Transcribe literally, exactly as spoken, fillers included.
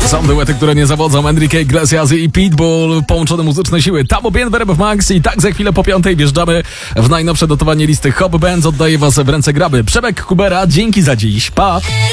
Są duety, które nie zawodzą. Enrique Iglesias i Pitbull, połączone muzyczne siły. Tamo Bien Verb Max i tak za chwilę po piątej wjeżdżamy w najnowsze dotowanie listy Hop Bands. Oddaję was w ręce graby. Przemek Kubera, dzięki za dziś. Pa!